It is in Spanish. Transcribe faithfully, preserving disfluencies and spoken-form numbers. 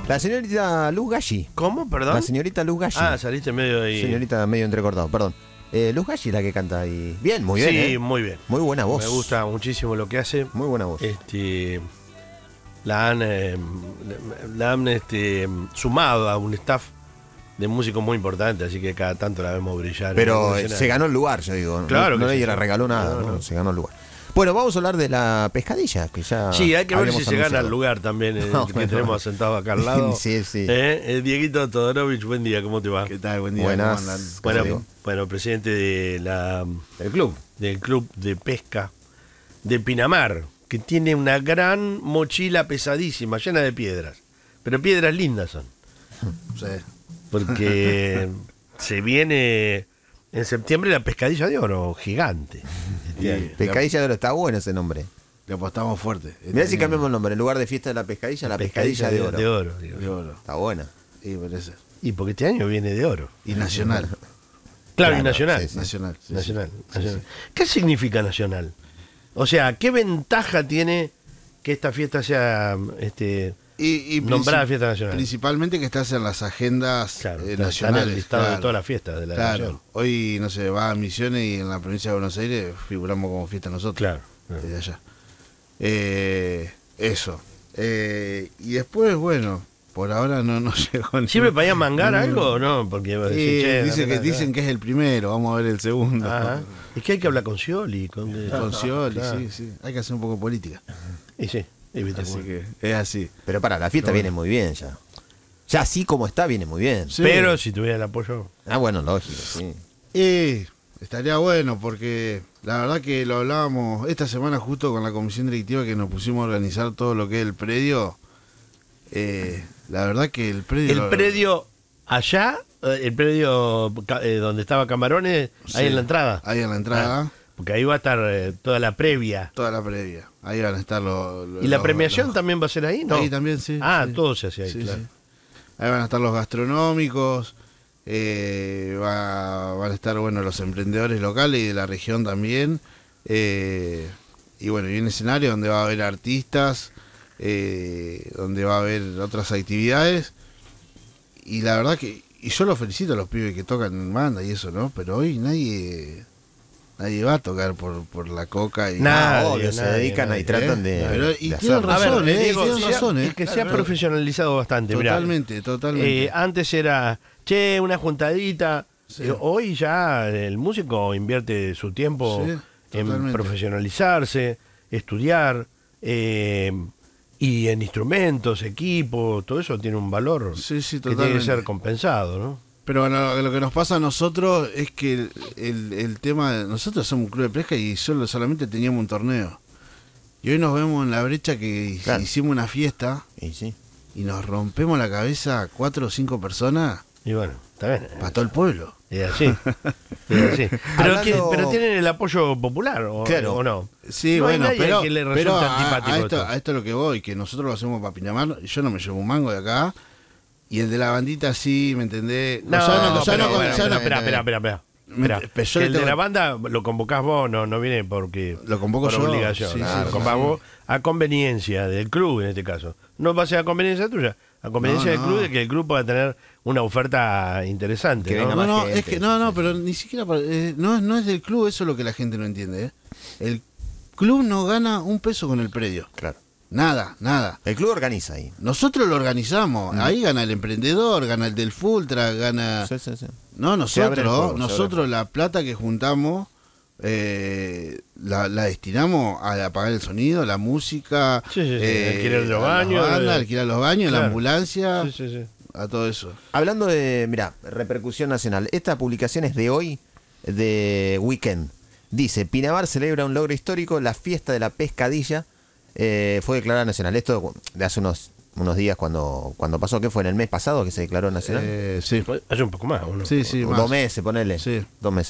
La señorita Luz Galli. ¿Cómo? Perdón. La señorita Luz Galli. Ah, saliste medio ahí. Señorita medio entrecortado, perdón. Eh, Luz Galli la que canta ahí. Bien, muy bien. Sí, ¿eh? muy bien. Muy buena voz. Me gusta muchísimo lo que hace. Muy buena voz. Este, la han, eh, la han este, sumado a un staff de músicos muy importante, así que cada tanto la vemos brillar. Pero eh, se ganó el lugar, yo digo. Claro No, no que le sí. regaló nada, No, no, no. se ganó el lugar. Bueno, vamos a hablar de la pescadilla, que ya. Sí, hay que ver habíamos si se gana anunciado. el lugar también, eh, No, que bueno. tenemos sentado acá al lado. Sí, sí. Eh, eh, Dieguito Todorovich, buen día, ¿cómo te va? ¿Qué tal? Buen día. Buenas. ¿Cómo andan? Bueno, Diego? bueno, presidente de la, El club. del Club de Pesca de Pinamar, que tiene una gran mochila pesadísima, llena de piedras. Pero piedras lindas son. Sí. Porque se viene en septiembre la pescadilla de oro, gigante. Y Pescadilla de oro, está bueno ese nombre. le apostamos fuerte. Mirá Este si año- cambiamos el nombre. En lugar de fiesta de la pescadilla, la pescadilla, de oro. De oro, digo. de oro. Está buena. Y parece. Y porque este año viene de oro. Y nacional. Claro, Claro, y nacional. sí, sí. Nacional. sí, sí. Nacional, Sí, nacional. sí. ¿Qué significa nacional? O sea, ¿qué ventaja tiene que esta fiesta sea este, Y, y nombrada princip- fiesta nacional? Principalmente que estás en las agendas Claro, eh, está- está en nacionales. el listado de claro. todas las fiestas de la Claro. nación. Hoy, no sé, va a Misiones y en la provincia de Buenos Aires figuramos como fiesta nosotros. Claro. claro. Desde allá. Eh, eso. Eh, y después, bueno, por ahora no, no llegó ni- ¿Siempre para ir a mangar no, algo o no? Porque vos Y decís, che, dice acá, que, acá. dicen que es el primero, vamos a ver el segundo. Ajá. Es que hay que hablar con Scioli. Con, Con Scioli, Claro. sí, sí. Hay que hacer un poco de política. Y sí, y viste Así cómo- que es así. Pero para, la fiesta Pero viene muy bien ya. Ya así como está, viene muy bien. Sí. Pero si tuviera el apoyo. Ah, bueno, lógico, sí. Y estaría bueno porque la verdad que lo hablábamos esta semana justo con la comisión directiva que nos pusimos a organizar todo lo que es el predio. Eh, la verdad que el predio... El lo- predio allá, eh, el predio ca- eh, donde estaba Camarones, Sí, ahí en la entrada. Ahí en la entrada, Ah, porque ahí va a estar eh, toda la previa. toda la previa. Ahí van a estar los... los- ¿Y la los- premiación los- también va a ser ahí? ¿No? Ahí también, sí. Ah, sí. todo se hace ahí, Sí, claro. sí. Ahí van a estar los gastronómicos, eh, va- van a estar bueno los emprendedores locales y de la región también. eh, y bueno, y un escenario donde va a haber artistas, eh, donde va a haber otras actividades. Y la verdad que, y yo los felicito a los pibes que tocan en banda y eso, ¿no? Pero hoy nadie nadie va a tocar por, por la coca y... Nada. Ah, Nadie, obvio, se nadie, dedican nadie. y tratan ¿Eh? de. Pero- y de tienen hacerlo. razón. A ver, eh, digo, tienen sea- razón, eh. es que se ha Claro. profesionalizado bastante. mirá. Totalmente, totalmente. Eh, antes era, che, una juntadita. Sí. Eh, hoy ya el músico invierte su tiempo Sí, en totalmente. profesionalizarse, estudiar, eh, y en instrumentos, equipos, todo eso tiene un valor Sí, sí, que tiene que totalmente. ser compensado, ¿no? Pero bueno, lo que nos pasa a nosotros es que el, el, el tema, nosotros somos un club de pesca y solo solamente teníamos un torneo. Y hoy nos vemos en la brecha que Claro. hicimos una fiesta Y sí. y nos rompemos la cabeza cuatro o cinco personas Y bueno, está bien. para todo el pueblo. Es así. Es así. Pero, Hablando- que- pero tienen el apoyo popular, ¿o, Claro. o no? Sí, No hay bueno, nadie pero, que le pero resulte a, antipático a esto, esto. a esto es lo que voy, que nosotros lo hacemos para Pinamar, yo no me llevo un mango de acá, y el de la bandita sí, ¿me entendés? No, O sea, no, no, o sea, pero, no, bueno, o sea, pero no- espera, espera, espera, espera. Me- Espera, pero yo que le el de tengo- la banda lo convocás vos, no, no viene porque Lo convoco por yo, obligación. sí, no, sí, lo convocás sí. vos a conveniencia del club en este caso. No va a ser a conveniencia tuya, a conveniencia No, del club no. de que el club pueda tener una oferta interesante. Que ¿no? venga No, más no, gente, es que sí, no, no, sí, pero ni siquiera para- eh, no, no es del club, eso es lo que la gente no entiende, ¿eh? El club no gana un peso con el predio. Claro. Nada, nada. El club organiza ahí. Nosotros lo organizamos. Mm. Ahí gana el emprendedor, gana el del Fultra, gana. Sí, sí, sí. No, Se abre el nosotros, juego, se abre el nosotros la plata que juntamos eh, la, la destinamos a apagar el sonido, la música, Sí, sí, sí, eh, alquiler de los a las baños, bandas, de- alquilar los baños, Claro. la ambulancia, Sí, sí, sí. a todo eso. Hablando de, mira, repercusión nacional. Esta publicación es de hoy, de Weekend. Dice, Pinamar celebra un logro histórico, la fiesta de la pescadilla eh, fue declarada nacional. Esto de hace unos, unos días cuando, cuando pasó, ¿qué fue? ¿En el mes pasado que se declaró nacional? Eh, sí, Hace un poco más, ¿o no? sí, sí, O más. Dos meses, ponele. Sí. Dos meses.